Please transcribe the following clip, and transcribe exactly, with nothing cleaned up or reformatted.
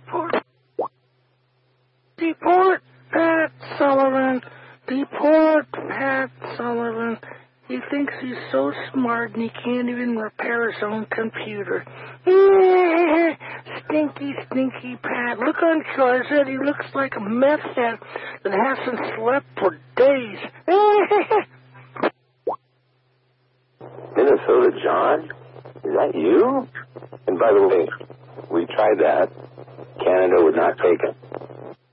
Deport. Deport Pat Sullivan. Deport Pat Sullivan. He thinks he's so smart and he can't even repair his own computer. Stinky, stinky Pat. Look on Charzette. He looks like a meth head that hasn't slept for days. Minnesota John? Is that you? And by the way, we tried that. Canada would not take it.